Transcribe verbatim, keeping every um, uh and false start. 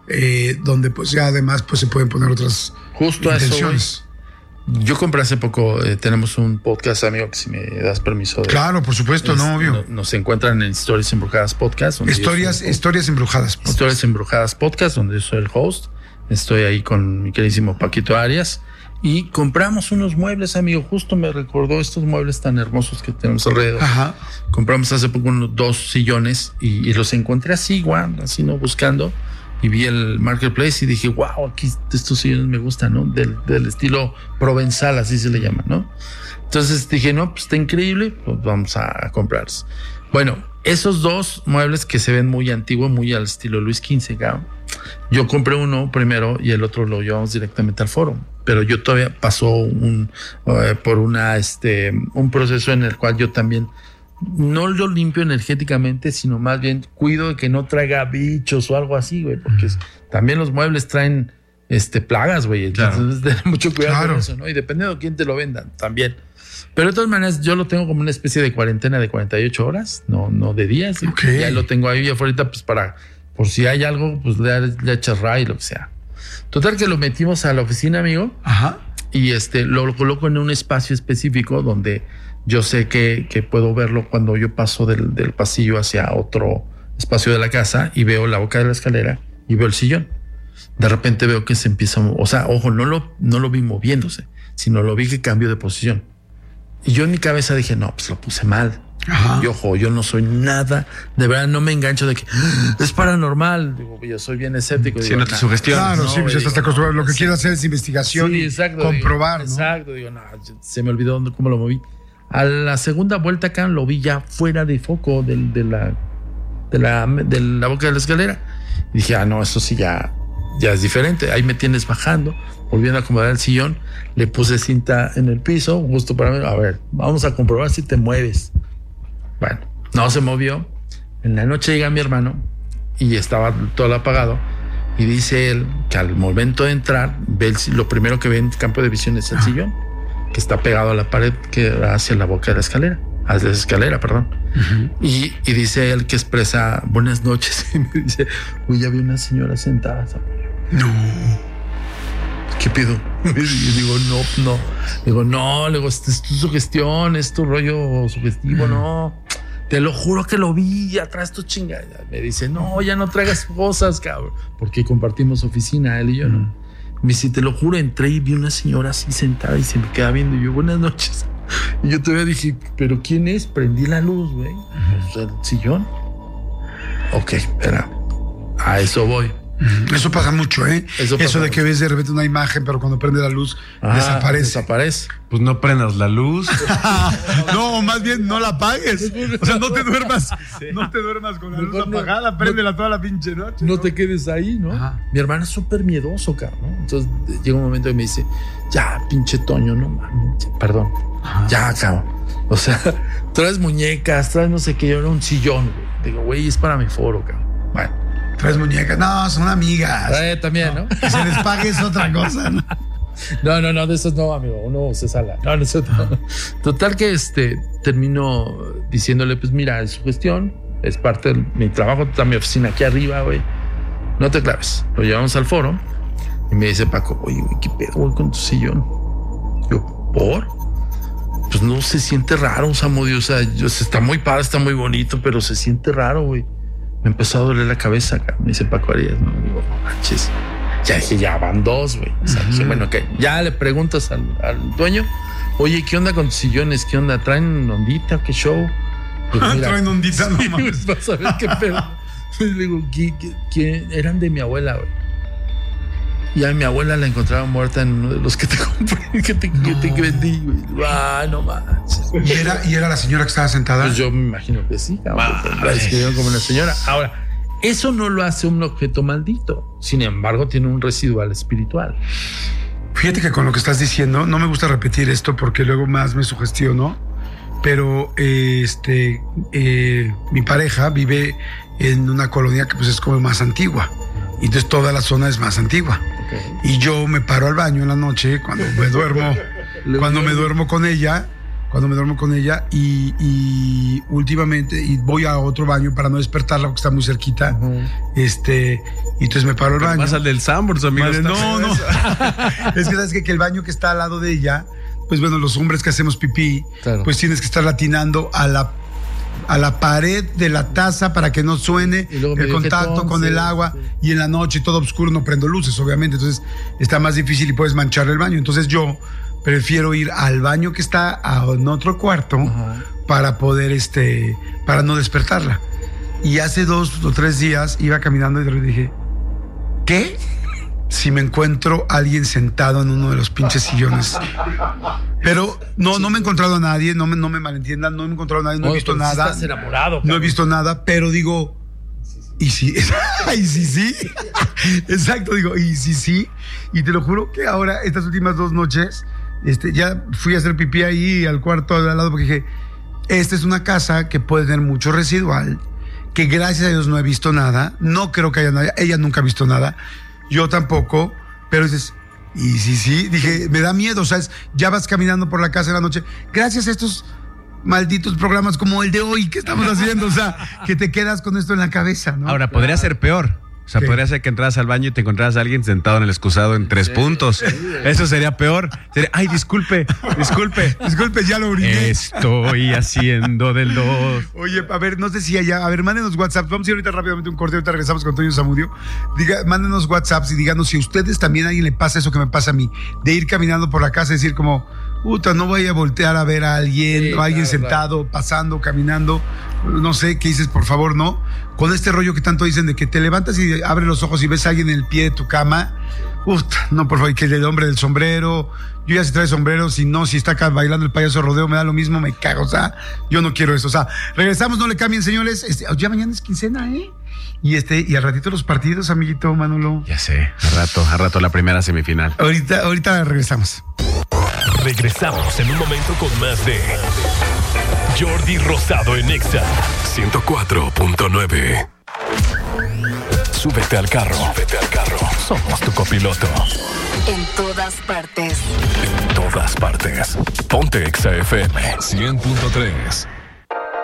eh, donde pues ya además pues se pueden poner otras Justo intenciones. Eso, yo compré hace poco, eh, tenemos un podcast, amigo, que si me das permiso. De, claro, por supuesto, es, no, obvio. No, nos encuentran en Historias Embrujadas Podcast. Historias, soy, Historias Embrujadas Podcast. Historias Embrujadas Podcast, donde yo soy el host. Estoy ahí con mi queridísimo Paquito Arias. Y compramos unos muebles, amigo. Justo me recordó estos muebles tan hermosos que tenemos alrededor. Ajá. Compramos hace poco unos dos sillones y, y los encontré así, igual, así, ¿no? Buscando. Y vi el marketplace y dije, wow, aquí estos sillones me gustan, ¿no? Del, del estilo provenzal, así se le llama, ¿no? Entonces dije, no, pues está increíble, pues vamos a, a comprarlos. Bueno, esos dos muebles que se ven muy antiguos, muy al estilo Luis quince, cabrón. Yo compré uno primero y el otro lo llevamos directamente al foro. Pero yo todavía pasó un, uh, por una, este, un proceso en el cual yo también no lo limpio energéticamente, sino más bien cuido de que no traiga bichos o algo así, güey, porque es, también los muebles traen este, plagas, güey. Entonces, claro. Ten mucho cuidado claro. con eso, ¿no? Y dependiendo de quién te lo vendan, también. Pero de todas maneras, yo lo tengo como una especie de cuarentena de cuarenta y ocho horas, no, no de días. Okay. Ya lo tengo ahí afuera, pues para, por si hay algo, pues le, le echas ray, lo que sea. Total que lo metimos a la oficina, amigo. Ajá. Y este, lo coloco en un espacio específico donde yo sé que, que puedo verlo cuando yo paso del, del pasillo hacia otro espacio de la casa y veo la boca de la escalera y veo el sillón. De repente veo que se empieza, o sea, ojo, no lo, no lo vi moviéndose, sino lo vi que cambió de posición. Y yo en mi cabeza dije, no, pues lo puse mal. Ajá. Y ojo, yo no soy nada, de verdad no me engancho de que es paranormal. Digo, yo soy bien escéptico. Si digo, no te nah, sugestionas. Claro, no, sí, pues estás acostumbrado. Lo que sí. quiero hacer es investigación sí, y exacto, comprobar. Digo, ¿no? Exacto, digo, no, se me olvidó dónde, cómo lo moví. A la segunda vuelta acá lo vi ya fuera de foco del, de, la, de, la, de la boca de la escalera. Y dije, ah, no, eso sí ya, ya es diferente. Ahí me tienes bajando, volviendo a acomodar el sillón. Le puse cinta en el piso, justo para mí. A ver, vamos a comprobar si te mueves. Bueno, no se movió. En la noche llega mi hermano y estaba todo apagado. Y dice él que al momento de entrar, ve el, lo primero que ve en el campo de visión es el ah. sillón, que está pegado a la pared que va hacia la boca de la escalera, hacia la escalera, perdón. Uh-huh. Y, y dice él que expresa buenas noches. Y me dice, uy, ya vi una señora sentada. No. ¿Qué pido? Y digo, no, no. Digo, no, le digo, es tu sugestión, es tu rollo sugestivo, uh-huh. no. Te lo juro que lo vi atrás tu chingada. Me dice, no, ya no traigas cosas, cabrón. Porque compartimos oficina, él y yo, ¿no? Uh-huh. Me dice, te lo juro, entré y vi una señora así sentada y se me queda viendo. Y yo, buenas noches. Y yo todavía dije, ¿pero quién es? Prendí la luz, güey. Uh-huh. El sillón. Ok, espera. A eso voy. Eso pasa mucho, ¿eh? Eso, Eso de que ves de repente una imagen, pero cuando prende la luz, ah, desaparece. Desaparece. Pues no prendas la luz. No, más bien no la apagues. O sea, no te duermas, sí. no te duermas con la luz no, apagada, préndela no, toda la pinche noche. No, ¿no? te quedes ahí, ¿no? Ajá. Mi hermana es súper miedoso, cabrón, ¿no? Entonces llega un momento y me dice, ya, pinche Toño, no mames, perdón. Ajá. Ya, cabrón. O sea, traes muñecas, traes no sé qué, yo era un sillón, güey. Digo, güey, es para mi foro, cabrón. Bueno. Traes muñecas. No, son amigas. Eh, también, ¿no? ¿no? Que se les pague es otra cosa, ¿no? No, no, no, de esos no, amigo. Uno se sala. No, no, no. Total que este termino diciéndole, pues mira, es su gestión, es parte de mi trabajo, está mi oficina aquí arriba, güey. No te claves. Lo llevamos al foro y me dice Paco, oye, güey, ¿qué pedo, güey, con tu sillón? Yo, ¿por? Pues no se siente raro, Samudio. O sea, yo, está muy padre, está muy bonito, pero se siente raro, güey. Me empezó a doler la cabeza, acá. Me dice Paco Arias, no, digo, no manches. Ya dije, ya van dos, güey. O sea, uh-huh. dije, bueno, ok. Ya le preguntas al, al dueño, oye, ¿qué onda con tus sillones? ¿Qué onda? ¿Traen ondita? ¿Qué show? Pues, mira, ¿traen ondita? Sí, no mames. Vas a ver qué pedo. Le digo, ¿qué, qué, qué? Eran de mi abuela, güey. Y a mi abuela la encontraba muerta en uno de los que te compré, que te, no. que te vendí, güey. Ah, no manches. ¿Y era, ¿Y era la señora que estaba sentada? Pues yo me imagino que sí. La describieron como una señora. Ahora, eso no lo hace un objeto maldito. Sin embargo, tiene un residual espiritual. Fíjate que con lo que estás diciendo, no me gusta repetir esto porque luego más me sugestiono, pero eh, este, eh, mi pareja vive en una colonia que pues es como más antigua. Y entonces toda la zona es más antigua. Okay. Y yo me paro al baño en la noche cuando me duermo, cuando me duermo con ella cuando me duermo con ella y, y últimamente y voy a otro baño para no despertarla porque está muy cerquita. Uh-huh. Este, y entonces me paro al baño. Vas al del Sanborns, amigo. Vale, no, no. Es que sabes que, que el baño que está al lado de ella, pues bueno, los hombres que hacemos pipí, claro. pues tienes que estar latinando a la a la pared de la taza para que no suene el contacto jetón, con sí, el agua sí. Y en la noche todo oscuro no prendo luces, obviamente, entonces está más difícil y puedes manchar el baño. Entonces yo prefiero ir al baño que está en otro cuarto uh-huh. para poder, este, para no despertarla. Y hace dos o tres días iba caminando y le dije, ¿qué? Si me encuentro a alguien sentado en uno de los pinches sillones. Pero no, no me he encontrado a nadie, no me, no me malentiendan, no me he encontrado a nadie, no Oye, he visto nada. Estás enamorado, cabrón. No he visto nada, pero digo, y sí, y sí, sí. Exacto, digo, y sí, sí. Y te lo juro que ahora, estas últimas dos noches, este, ya fui a hacer pipí ahí al cuarto de al lado porque dije, esta es una casa que puede tener mucho residual, que gracias a Dios no he visto nada, no creo que haya nadie, ella nunca ha visto nada. Yo tampoco, pero dices, y sí, sí, dije, me da miedo, ¿sabes? Ya vas caminando por la casa en la noche, gracias a estos malditos programas como el de hoy que estamos haciendo, o sea, que te quedas con esto en la cabeza, ¿no? Ahora, podría ser peor. O sea, ¿qué? Podría ser que entras al baño y te encontraras a alguien sentado en el excusado en tres sí, puntos. Sí, sí. Eso sería peor. Sería, ay, disculpe, disculpe. Disculpe, ya lo oriné. Estoy haciendo del dos. Oye, a ver, no sé si allá, a ver, mándenos WhatsApp. Vamos a ir ahorita rápidamente un corte, ahorita regresamos con Toño Zamudio. Diga, mándenos WhatsApps y díganos si a ustedes también a alguien le pasa eso que me pasa a mí, de ir caminando por la casa y decir como, puta, no voy a voltear a ver a alguien, sí, o a alguien claro, sentado, claro. pasando, caminando, no sé, ¿qué dices? Por favor, no. Con este rollo que tanto dicen de que te levantas y abres los ojos y ves a alguien en el pie de tu cama, puta, no, por favor, que el hombre del sombrero, yo ya si trae sombrero, si no, si está acá bailando el payaso rodeo, me da lo mismo, me cago, o sea, yo no quiero eso, o sea, regresamos, no le cambien, señores, este, ya mañana es quincena, ¿eh? Y este, y al ratito los partidos, amiguito Manolo. Ya sé, a rato, a rato la primera semifinal. Ahorita, ahorita regresamos. Regresamos en un momento con más de Jordi Rosado en Exa ciento cuatro punto nueve. Súbete al carro. Súbete al carro. Somos tu copiloto. En todas partes. En todas partes. Ponte Exa F M cien punto tres.